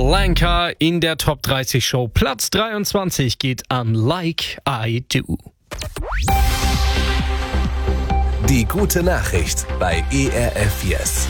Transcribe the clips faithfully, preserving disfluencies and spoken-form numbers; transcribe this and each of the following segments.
Blanca in der Top dreißig Show. Platz dreiundzwanzig geht an Like I Do. Die gute Nachricht bei E R F Yes.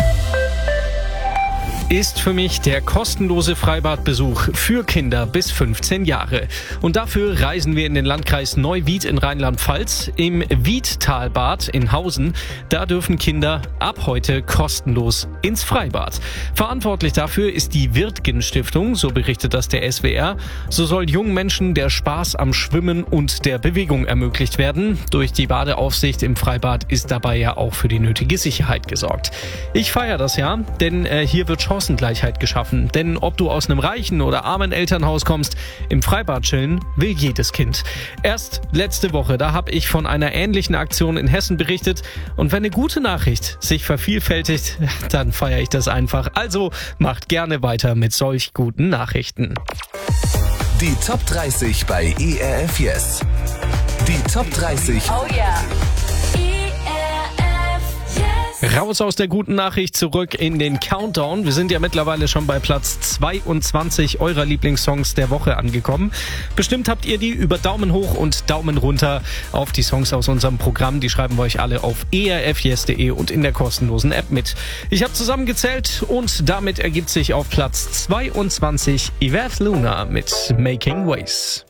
Ist für mich der kostenlose Freibadbesuch für Kinder bis fünfzehn Jahre. Und dafür reisen wir in den Landkreis Neuwied in Rheinland-Pfalz. Im Wiedtalbad in Hausen, da dürfen Kinder ab heute kostenlos ins Freibad. Verantwortlich dafür ist die Wirtgen-Stiftung, so berichtet das der S W R. So soll jungen Menschen der Spaß am Schwimmen und der Bewegung ermöglicht werden. Durch die Badeaufsicht im Freibad ist dabei ja auch für die nötige Sicherheit gesorgt. Ich feiere das ja, denn äh, hier wird Chancengleichheit geschaffen. Denn ob du aus einem reichen oder armen Elternhaus kommst, im Freibad chillen will jedes Kind. Erst letzte Woche, da habe ich von einer ähnlichen Aktion in Hessen berichtet. Und wenn eine gute Nachricht sich vervielfältigt, dann feiere ich das einfach. Also macht gerne weiter mit solch guten Nachrichten. Die Top dreißig bei E R F Yes. Die Top dreißig. Oh yeah. Raus aus der guten Nachricht, zurück in den Countdown. Wir sind ja mittlerweile schon bei Platz zweiundzwanzig eurer Lieblingssongs der Woche angekommen. Bestimmt habt ihr die über Daumen hoch und Daumen runter auf die Songs aus unserem Programm. Die schreiben wir euch alle auf e r f yes punkt de und in der kostenlosen App mit. Ich habe zusammengezählt und damit ergibt sich auf Platz zweiundzwanzig Yvette Luna mit Making Ways.